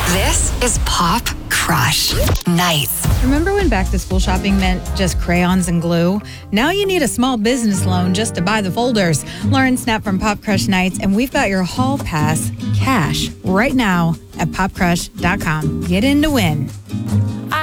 This is Pop Crush Nights. Remember when back to school shopping meant just crayons and glue? Now you need a small business loan just to buy the folders. Lauren Snap from Pop Crush Nights, and we've got your Hall Pass cash right now at popcrush.com. Get in to win.